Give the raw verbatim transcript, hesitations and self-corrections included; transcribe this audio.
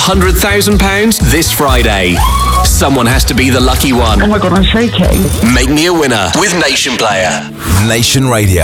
hundred thousand pounds this Friday. Someone has to be the lucky one. Oh my God, I'm shaking. Make me a winner with Nation Player. Nation Radio.